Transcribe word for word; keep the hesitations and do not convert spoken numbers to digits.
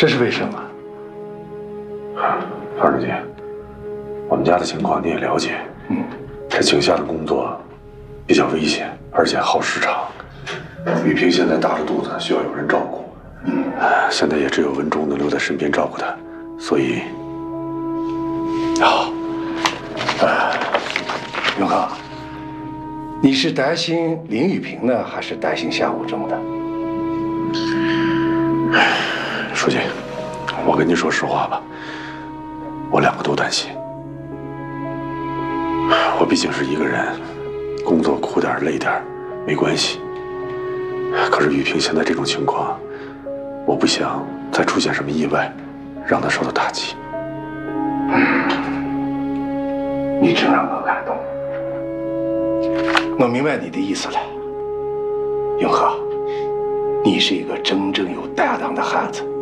这是为什么？ 方书记，我们家的情况你也了解。嗯，这井下的工作比较危险，而且耗时长。雨萍现在大着肚子，需要有人照顾。嗯，现在也只有文忠能留在身边照顾她，所以， 好。呃，永康，你是担心林雨萍呢，还是担心夏无忠的？ 书记，我跟您说实话吧，我两个都担心。我毕竟是一个人，工作苦点累点没关系。可是雨萍现在这种情况，我不想再出现什么意外，让她受到打击。 你真让我感动。我明白你的意思了，永和，你是一个真正有担当的汉子。